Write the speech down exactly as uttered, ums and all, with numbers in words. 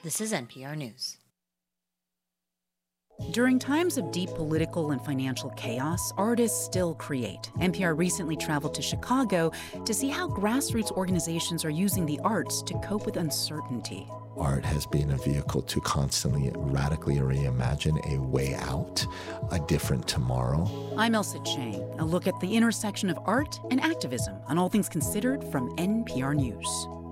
This is N P R News. During times of deep political and financial chaos, artists still create. N P R recently traveled to Chicago to see how grassroots organizations are using the arts to cope with uncertainty. Art has been a vehicle to constantly radically reimagine a way out, a different tomorrow. I'm Elsa Chang. A look at the intersection of art and activism on All Things Considered from N P R News.